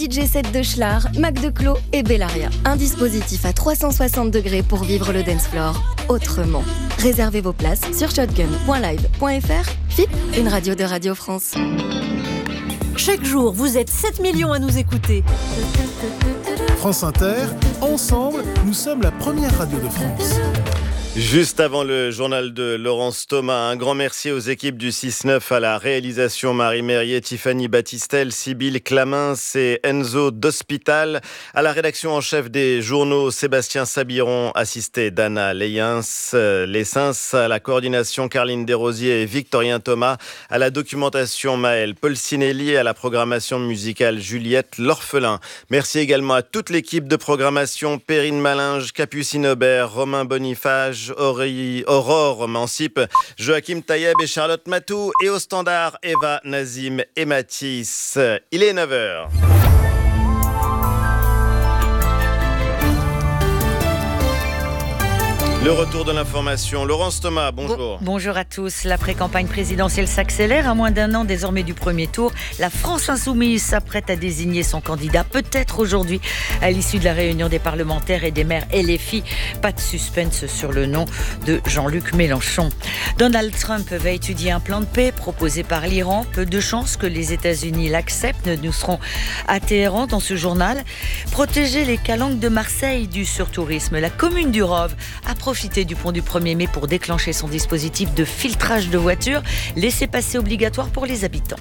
DJ set de Schlar, Mac de Clos et Bellaria. Un dispositif à 360 degrés pour vivre le dance floor autrement. Réservez vos places sur shotgun.live.fr. FIP, une radio de Radio France. Chaque jour, vous êtes 7 millions à nous écouter. France Inter, ensemble, nous sommes la première radio de France. Juste avant le journal de Laurence Thomas, un grand merci aux équipes du 6-9 à la réalisation Marie Merrier, Tiffany Battistel, Sybille Clamins et Enzo d'Hospital. À la rédaction en chef des journaux, Sébastien Sabiron, assisté d'Anna Lessens. À la coordination, Caroline Desrosiers et Victorien Thomas. À la documentation, Maëlle Polsinelli. À la programmation musicale, Juliette L'Orphelin. Merci également à toute l'équipe de programmation, Perrine Malinge, Capucine Aubert, Romain Boniface, Aurore Mancip, Joachim Taïeb et Charlotte Matou, et au standard, Eva, Nazim et Mathis. Il est 9h. Le retour de l'information. Laurence Thomas, bonjour. Bonjour à tous. La pré-campagne présidentielle s'accélère. À moins d'un an désormais du premier tour, la France Insoumise s'apprête à désigner son candidat, peut-être aujourd'hui, à l'issue de la réunion des parlementaires et des maires LFI. Pas de suspense sur le nom de Jean-Luc Mélenchon. Donald Trump va étudier un plan de paix proposé par l'Iran. Peu de chances que les États-Unis l'acceptent. Nous serons à Téhéran dans ce journal. Protéger les calanques de Marseille du surtourisme. La commune du Rove a profiter du pont du 1er mai pour déclencher son dispositif de filtrage de voitures, laissez-passer obligatoire pour les habitants.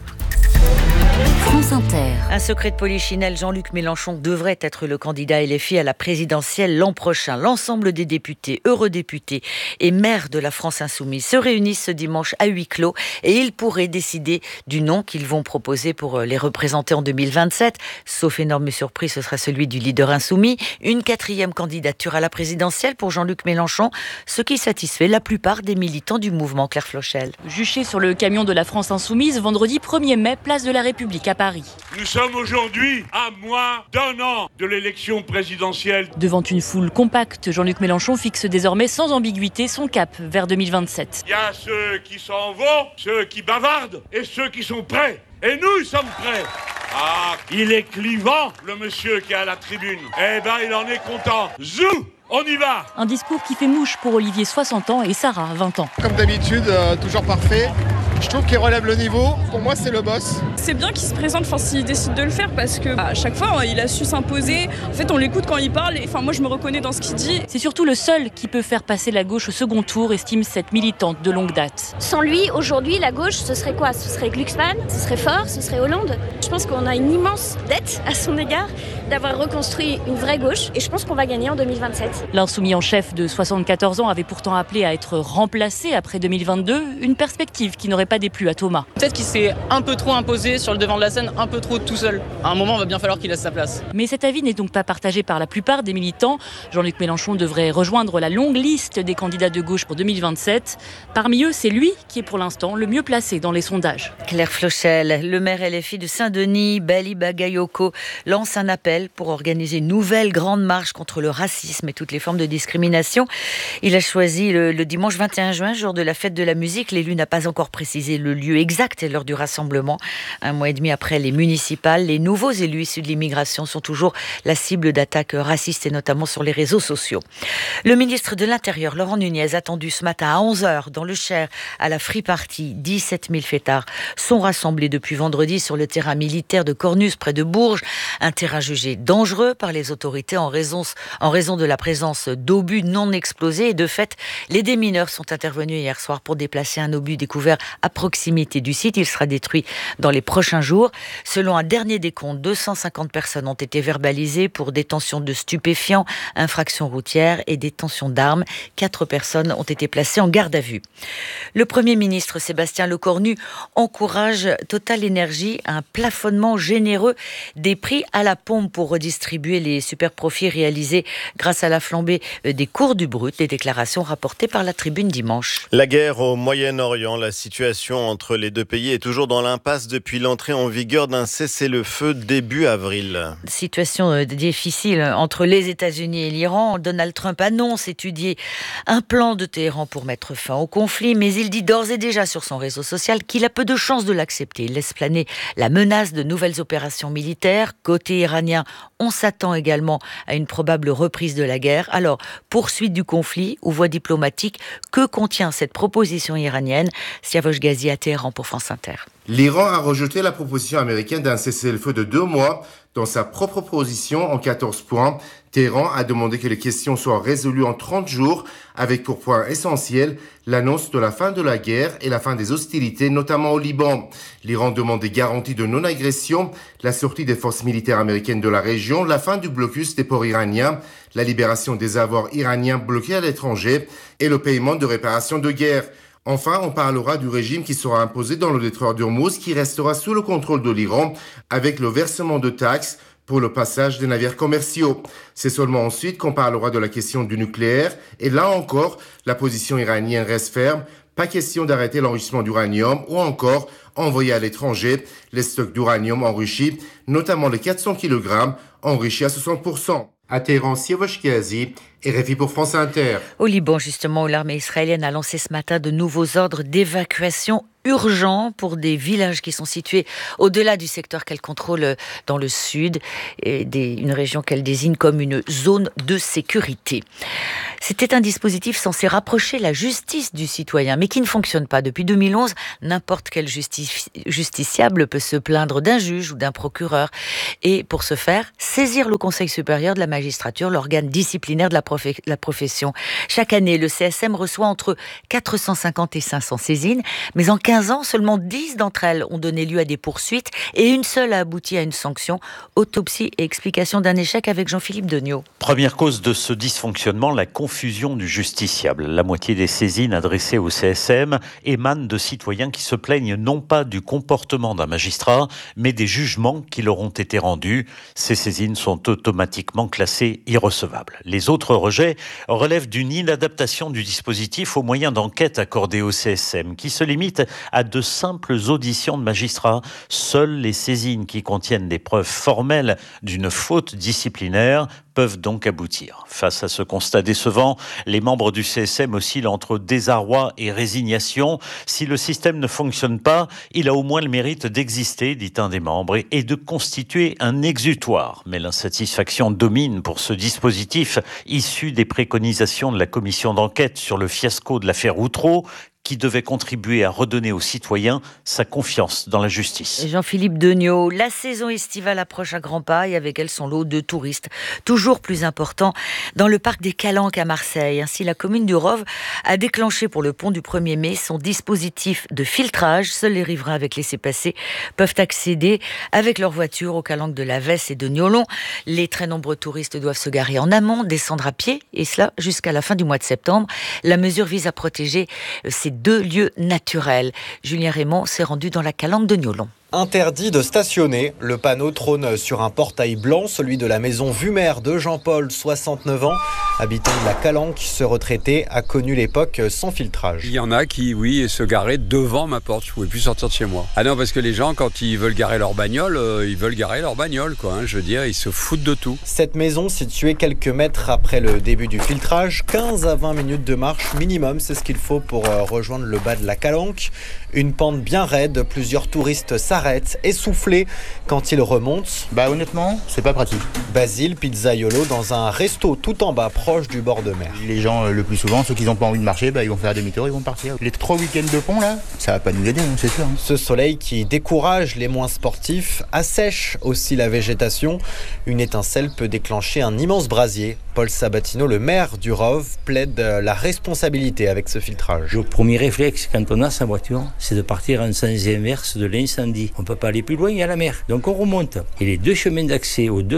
France Inter. Un secret de polichinelle, Jean-Luc Mélenchon devrait être le candidat LFI à la présidentielle l'an prochain. L'ensemble des députés, eurodéputés et maires de la France Insoumise se réunissent ce dimanche à huis clos et ils pourraient décider du nom qu'ils vont proposer pour les représenter en 2027. Sauf énorme surprise, ce sera celui du leader insoumis. Une 4e candidature à la présidentielle pour Jean-Luc Mélenchon, ce qui satisfait la plupart des militants du mouvement. Claire Flochel. Juché sur le camion de la France Insoumise, vendredi 1er mai, place de la République à Paris. Nous sommes aujourd'hui à moins d'un an de l'élection présidentielle. Devant une foule compacte, Jean-Luc Mélenchon fixe désormais sans ambiguïté son cap vers 2027. Il y a ceux qui s'en vont, ceux qui bavardent et ceux qui sont prêts. Et nous sommes prêts. Ah, il est clivant, le monsieur qui est à la tribune. Eh ben, il en est content. Zou! On y va! Un discours qui fait mouche pour Olivier, 60 ans, et Sarah, 20 ans. Comme d'habitude, toujours parfait. Je trouve qu'il relève le niveau. Pour moi, c'est le boss. C'est bien qu'il se présente, s'il décide de le faire, parce que à chaque fois, il a su s'imposer. En fait, on l'écoute quand il parle, et moi, je me reconnais dans ce qu'il dit. C'est surtout le seul qui peut faire passer la gauche au second tour, estime cette militante de longue date. Sans lui, aujourd'hui, la gauche, ce serait quoi? Ce serait Glucksmann, ce serait Faure, ce serait Hollande. Je pense qu'on a une immense dette à son égard d'avoir reconstruit une vraie gauche, et je pense qu'on va gagner en 2027. L'insoumis en chef de 74 ans avait pourtant appelé à être remplacé après 2022, une perspective qui n'aurait pas déplu à Thomas. Peut-être qu'il s'est un peu trop imposé sur le devant de la scène, un peu trop tout seul. À un moment, il va bien falloir qu'il laisse sa place. Mais cet avis n'est donc pas partagé par la plupart des militants. Jean-Luc Mélenchon devrait rejoindre la longue liste des candidats de gauche pour 2027. Parmi eux, c'est lui qui est pour l'instant le mieux placé dans les sondages. Claire Flochel, le maire LFI de Saint-Denis, Bali Bagayoko, lance un appel pour organiser une nouvelle grande marche contre le racisme et toutes les formes de discrimination. Il a choisi le dimanche 21 juin, jour de la fête de la musique. L'élu n'a pas encore précisé le lieu exact et l'heure du rassemblement. Un mois et demi après les municipales, les nouveaux élus issus de l'immigration sont toujours la cible d'attaques racistes et notamment sur les réseaux sociaux. Le ministre de l'Intérieur, Laurent Nunez, attendu ce matin à 11h dans le Cher à la Free Party. 17 000 fêtards sont rassemblés depuis vendredi sur le terrain militaire de Cornus près de Bourges. Un terrain jugé dangereux par les autorités en raison de la présence d'obus non explosés et de fait, les démineurs sont intervenus hier soir pour déplacer un obus découvert à proximité du site. Il sera détruit dans les prochains jours. Selon un dernier décompte, 250 personnes ont été verbalisées pour détention de stupéfiants, infractions routières et détention d'armes. 4 personnes ont été placées en garde à vue. Le Premier ministre Sébastien Lecornu encourage Total Énergie à un plafonnement généreux des prix à la pompe pour redistribuer les super profits réalisés grâce à la flambée des cours du brut. Les déclarations rapportées par la Tribune dimanche. La guerre au Moyen-Orient, la situation entre les deux pays est toujours dans l'impasse depuis l'entrée en vigueur d'un cessez-le-feu début avril. Situation difficile entre les États-Unis et l'Iran. Donald Trump annonce étudier un plan de Téhéran pour mettre fin au conflit, mais il dit d'ores et déjà sur son réseau social qu'il a peu de chances de l'accepter. Il laisse planer la menace de nouvelles opérations militaires. Côté iranien, on s'attend également à une probable reprise de la guerre. Alors, poursuite du conflit ou voie diplomatique, que contient cette proposition iranienne? Siavosh Ghazi à Téhéran pour France Inter. L'Iran a rejeté la proposition américaine d'un cessez-le-feu de 2 mois. Dans sa propre position en 14 points, Téhéran a demandé que les questions soient résolues en 30 jours, avec pour point essentiel l'annonce de la fin de la guerre et la fin des hostilités, notamment au Liban. L'Iran demande des garanties de non-agression, la sortie des forces militaires américaines de la région, la fin du blocus des ports iraniens, la libération des avoirs iraniens bloqués à l'étranger et le paiement de réparations de guerre. Enfin, on parlera du régime qui sera imposé dans le détroit d'Ormuz, qui restera sous le contrôle de l'Iran, avec le versement de taxes pour le passage des navires commerciaux. C'est seulement ensuite qu'on parlera de la question du nucléaire, et là encore, la position iranienne reste ferme. Pas question d'arrêter l'enrichissement d'uranium ou encore envoyer à l'étranger les stocks d'uranium enrichi, notamment les 400 kg enrichis à 60%. À Téhéran, Siavosh Ghazi, RFI pour France Inter. Au Liban, justement, où l'armée israélienne a lancé ce matin de nouveaux ordres d'évacuation urgents pour des villages qui sont situés au-delà du secteur qu'elle contrôle dans le sud, et une région qu'elle désigne comme une zone de sécurité. C'était un dispositif censé rapprocher la justice du citoyen, mais qui ne fonctionne pas. Depuis 2011, n'importe quel justiciable peut se plaindre d'un juge ou d'un procureur. Et pour ce faire, saisir le Conseil supérieur de la magistrature, l'organe disciplinaire de la profession. Chaque année, le CSM reçoit entre 450 et 500 saisines, mais en 15 ans, seulement 10 d'entre elles ont donné lieu à des poursuites et une seule a abouti à une sanction. Autopsie et explication d'un échec avec Jean-Philippe Degnaud. Première cause de ce dysfonctionnement, la confusion du justiciable. La moitié des saisines adressées au CSM émanent de citoyens qui se plaignent non pas du comportement d'un magistrat, mais des jugements qui leur ont été rendus. Ces saisines sont automatiquement classées irrecevables. Les autres rejets relèvent d'une inadaptation du dispositif aux moyens d'enquête accordés au CSM, qui se limite à de simples auditions de magistrats. Seules les saisines qui contiennent des preuves formelles d'une faute disciplinaire peuvent donc aboutir. Face à ce constat décevant, les membres du CSM oscillent entre désarroi et résignation. Si le système ne fonctionne pas, il a au moins le mérite d'exister, dit un des membres, et de constituer un exutoire. Mais l'insatisfaction domine pour ce dispositif issu des préconisations de la commission d'enquête sur le fiasco de l'affaire Outreau, qui devait contribuer à redonner aux citoyens sa confiance dans la justice. Jean-Philippe Degnaud, la saison estivale approche à grands pas et avec elle son lot de touristes toujours plus important dans le parc des Calanques à Marseille. Ainsi, la commune du Rove a déclenché pour le pont du 1er mai son dispositif de filtrage. Seuls les riverains avec laissez-passer peuvent accéder avec leur voiture aux Calanques de la Vesse et de Niolon. Les très nombreux touristes doivent se garer en amont, descendre à pied, et cela jusqu'à la fin du mois de septembre. La mesure vise à protéger ces 2 lieux naturels. Julien Raymond s'est rendu dans la Calanque de Niolon. Interdit de stationner. Le panneau trône sur un portail blanc, celui de la maison vue-mer de Jean-Paul, 69 ans. Habitant de la Calanque, ce retraité a connu l'époque sans filtrage. Il y en a qui, oui, se garaient devant ma porte. Je ne pouvais plus sortir de chez moi. Ah non, parce que les gens, quand ils veulent garer leur bagnole, ils veulent garer leur bagnole, quoi. Je veux dire, ils se foutent de tout. Cette maison, située quelques mètres après le début du filtrage, 15 à 20 minutes de marche minimum, c'est ce qu'il faut pour rejoindre le bas de la Calanque. Une pente bien raide, plusieurs touristes s'arrêtent, essoufflés quand ils remontent. Honnêtement, c'est pas pratique. Basile Pizzaiolo dans un resto tout en bas, proche du bord de mer. Les gens, le plus souvent, ceux qui n'ont pas envie de marcher, ils vont faire demi-tour, ils vont partir. Les 3 week-ends de pont, là, ça va pas nous aider, c'est sûr. Ce soleil qui décourage les moins sportifs assèche aussi la végétation. Une étincelle peut déclencher un immense brasier. Paul Sabatino, le maire du Rove, plaide la responsabilité avec ce filtrage. Le premier réflexe quand on a sa voiture, c'est de partir en sens inverse de l'incendie. On ne peut pas aller plus loin, il y a la mer. Donc on remonte. Et les 2 chemins d'accès aux 2 Calanques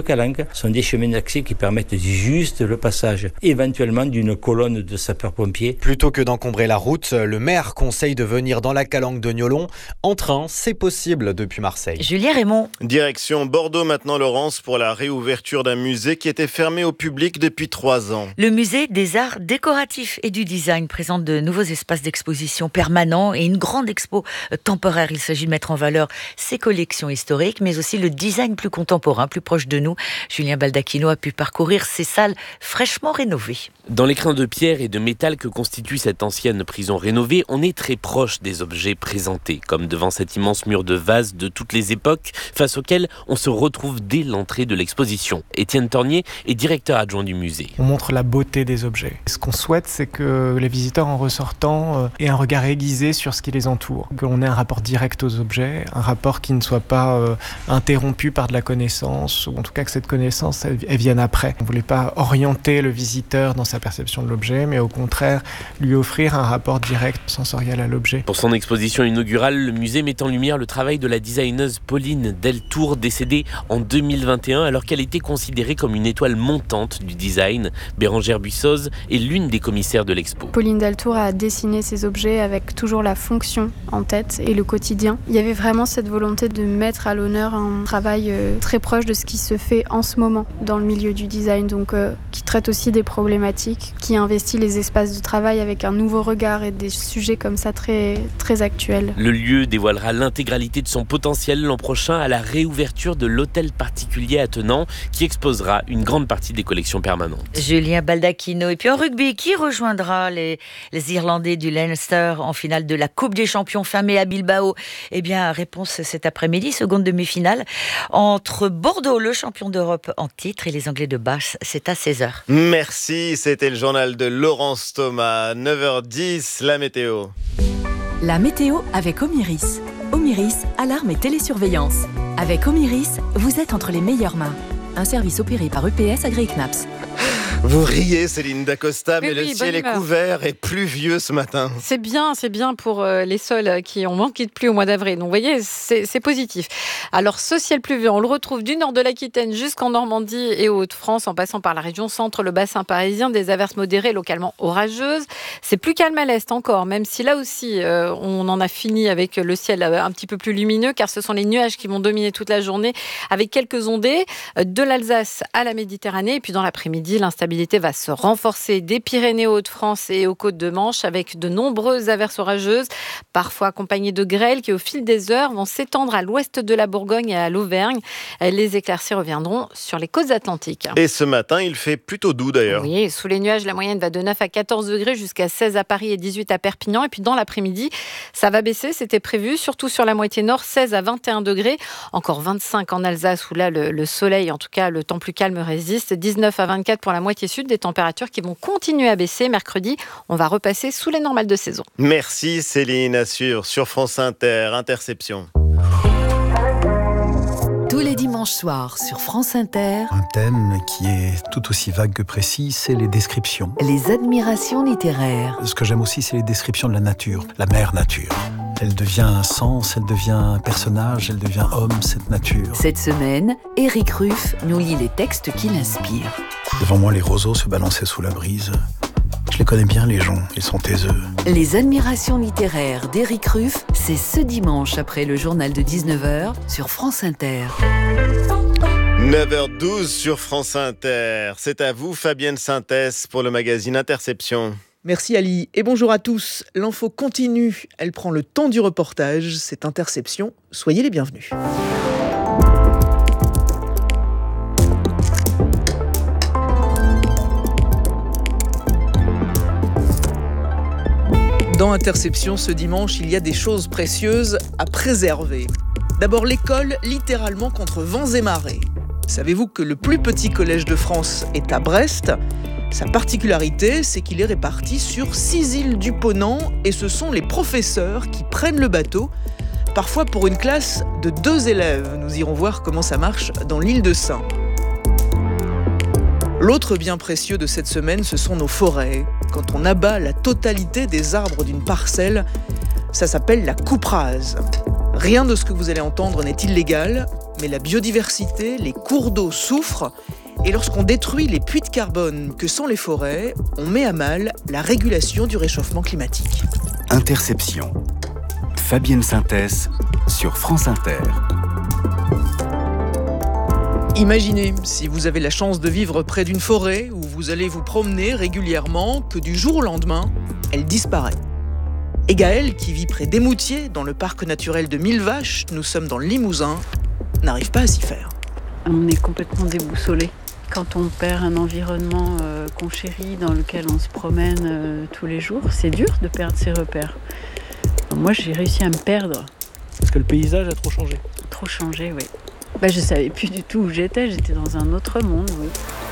sont des chemins d'accès qui permettent juste le passage, éventuellement d'une colonne de sapeurs-pompiers. Plutôt que d'encombrer la route, le maire conseille de venir dans la calanque de Niolon. En train, c'est possible depuis Marseille. Julien Raymond. Direction Bordeaux maintenant, Laurence, pour la réouverture d'un musée qui était fermé au public depuis 3 ans. Le musée des arts décoratifs et du design présente de nouveaux espaces d'exposition permanents et une grande expo temporaire. Il s'agit de mettre en valeur ses collections historiques, mais aussi le design plus contemporain, plus proche de nous. Julien Baldacchino a pu parcourir ces salles fraîchement rénovées. Dans l'écrin de pierre et de métal que constitue cette ancienne prison rénovée, on est très proche des objets présentés, comme devant cet immense mur de vases de toutes les époques, face auquel on se retrouve dès l'entrée de l'exposition. Étienne Tornier est directeur adjoint du musée. On montre la beauté des objets. Ce qu'on souhaite, c'est que les visiteurs en ressortant aient un regard aiguisé sur ce qui les entoure, qu'on ait un rapport direct aux objets, un rapport qui ne soit pas interrompu par de la connaissance, ou en tout cas que cette connaissance, elle vienne après. On ne voulait pas orienter le visiteur dans sa perception de l'objet, mais au contraire, lui offrir un rapport direct sensoriel à l'objet. Pour son exposition inaugurale, le musée met en lumière le travail de la designeuse Pauline Deltour, décédée en 2021, alors qu'elle était considérée comme une étoile montante du design. Bérangère Buissoz est l'une des commissaires de l'expo. Pauline Deltour a dessiné ces objets avec toujours la fonction en tête et le quotidien. Il y avait vraiment cette volonté de mettre à l'honneur un travail très proche de ce qui se fait en ce moment dans le milieu du design, donc qui traite aussi des problématiques, qui investit les espaces de travail avec un nouveau regard et des sujets comme ça très, très actuels. Le lieu dévoilera l'intégralité de son potentiel l'an prochain à la réouverture de l'hôtel particulier attenant qui exposera une grande partie des collections permanentes. Julien Baldacchino. Et puis en rugby, qui rejoindra les Irlandais du Leinster en finale de la Coupe des Champions fin mai à Bilbao? Eh bien, réponse cet après-midi, seconde demi-finale entre Bordeaux, le champion d'Europe en titre, et les Anglais de Bath. C'est à 16h. Merci, c'était le journal de Laurence Thomas. 9h10, la météo. La météo avec Omiris. Omiris, alarme et télésurveillance. Avec Omiris, vous êtes entre les meilleures mains. Un service opéré par EPS AgriKnaps. Vous riez, Céline Dacosta, mais le ciel est couvert et pluvieux ce matin. C'est bien pour les sols qui ont manqué de pluie au mois d'avril. Donc, vous voyez, c'est positif. Alors, ce ciel pluvieux, on le retrouve du nord de l'Aquitaine jusqu'en Normandie et aux Hauts-de-France, en passant par la région centre, le bassin parisien, des averses modérées, localement orageuses. C'est plus calme à l'est encore, même si là aussi, on en a fini avec le ciel un petit peu plus lumineux, car ce sont les nuages qui vont dominer toute la journée, avec quelques ondées de l'Alsace à la Méditerranée. Et puis, dans l'après-midi, l'instabilité va se renforcer des Pyrénées aux Hauts-de-France et aux côtes de Manche, avec de nombreuses averses orageuses, parfois accompagnées de grêles qui, au fil des heures, vont s'étendre à l'ouest de la Bourgogne et à l'Auvergne. Les éclaircies reviendront sur les côtes atlantiques. Et ce matin, il fait plutôt doux d'ailleurs. Oui, sous les nuages, la moyenne va de 9 à 14 degrés jusqu'à 16 à Paris et 18 à Perpignan. Et puis dans l'après-midi, ça va baisser, c'était prévu, surtout sur la moitié nord, 16 à 21 degrés. Encore 25 en Alsace, où là, le soleil, en tout cas, le temps plus calme résiste. 19 à 24 pour la moitié sud, des températures qui vont continuer à baisser. Mercredi, on va repasser sous les normales de saison. Merci Céline, à suivre sur France Inter, Interception. Tous les dimanches soirs sur France Inter. Un thème qui est tout aussi vague que précis, c'est les descriptions. Les admirations littéraires. Ce que j'aime aussi, c'est les descriptions de la nature, la mère nature. Elle devient un sens, elle devient un personnage, elle devient homme, cette nature. Cette semaine, Éric Ruff nous lit les textes qui l'inspirent. Devant moi, les roseaux se balançaient sous la brise. Je les connais bien, les gens, ils sont taiseux. Les admirations littéraires d'Éric Ruff, c'est ce dimanche après le journal de 19h sur France Inter. 9h12 sur France Inter. C'est à vous, Fabienne Synthèse, pour le magazine Interception. Merci Ali et bonjour à tous. L'info continue, elle prend le temps du reportage, c'est Interception, soyez les bienvenus. Dans Interception, ce dimanche, il y a des choses précieuses à préserver. D'abord l'école, littéralement contre vents et marées. Savez-vous que le plus petit collège de France est à Brest ? Sa particularité, c'est qu'il est réparti sur 6 îles du Ponant et ce sont les professeurs qui prennent le bateau, parfois pour une classe de 2 élèves. Nous irons voir comment ça marche dans l'île de Sein. L'autre bien précieux de cette semaine, ce sont nos forêts. Quand on abat la totalité des arbres d'une parcelle, ça s'appelle la coupe rase. Rien de ce que vous allez entendre n'est illégal, Mais la biodiversité, les cours d'eau souffrent. Et lorsqu'on détruit les puits de carbone que sont les forêts, on met à mal la régulation du réchauffement climatique. Interception. Fabienne Synthèse sur France Inter. Imaginez, si vous avez la chance de vivre près d'une forêt où vous allez vous promener régulièrement, que du jour au lendemain, elle disparaît. Et Gaëlle, qui vit près d'Émoutier, dans le parc naturel de Millevaches, nous sommes dans le Limousin, n'arrive pas à s'y faire. On est complètement déboussolé. Quand on perd un environnement qu'on chérit, dans lequel on se promène tous les jours, c'est dur de perdre ses repères. Moi, j'ai réussi à me perdre. Parce que le paysage a trop changé. Trop changé, oui. Je ne savais plus du tout où j'étais dans un autre monde, oui.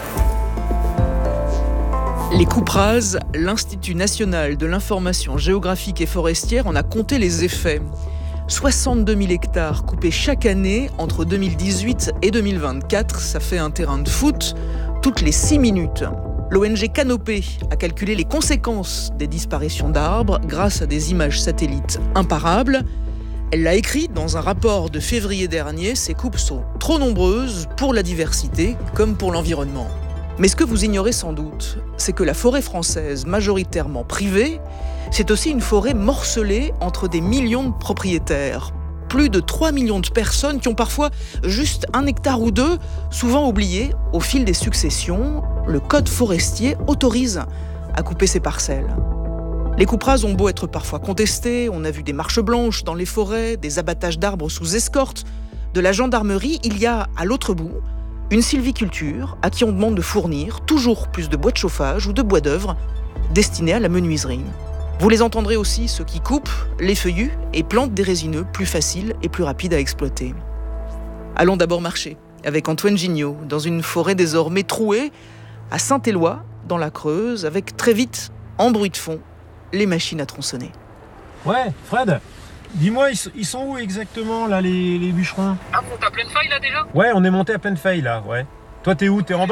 Les coupes rases, l'Institut national de l'information géographique et forestière en a compté les effets. 62 000 hectares coupés chaque année entre 2018 et 2024, ça fait un terrain de foot toutes les 6 minutes. L'ONG Canopée a calculé les conséquences des disparitions d'arbres grâce à des images satellites imparables. Elle l'a écrit dans un rapport de février dernier, ces coupes sont trop nombreuses pour la diversité comme pour l'environnement. Mais ce que vous ignorez sans doute, c'est que la forêt française, majoritairement privée, c'est aussi une forêt morcelée entre des millions de propriétaires. Plus de 3 millions de personnes qui ont parfois juste 1 hectare ou 2, souvent oubliés au fil des successions. Le code forestier autorise à couper ces parcelles. Les coupes rases ont beau être parfois contestées, on a vu des marches blanches dans les forêts, des abattages d'arbres sous escorte, de la gendarmerie, il y a à l'autre bout une sylviculture à qui on demande de fournir toujours plus de bois de chauffage ou de bois d'œuvre destinés à la menuiserie. Vous les entendrez aussi, ceux qui coupent, les feuillus et plantent des résineux plus faciles et plus rapides à exploiter. Allons d'abord marcher avec Antoine Gignot dans une forêt désormais trouée à Saint-Éloi, dans la Creuse, avec très vite, en bruit de fond, les machines à tronçonner. Ouais, Fred, dis-moi, ils sont où exactement là les bûcherons ? Ah, on monte à pleine feuille là déjà ? Ouais, on est monté à pleine feuille là, ouais. Toi t'es où ? T'es en bas ?